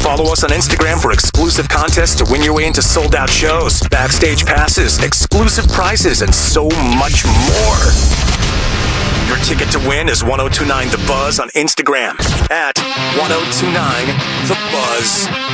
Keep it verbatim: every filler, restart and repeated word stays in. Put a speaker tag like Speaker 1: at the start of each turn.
Speaker 1: Follow us on Instagram for exclusive contests to win your way into sold-out shows, backstage passes, exclusive prizes, and so much more. Your ticket to win is ten twenty-nine The Buzz on Instagram at ten twenty-nine The Buzz.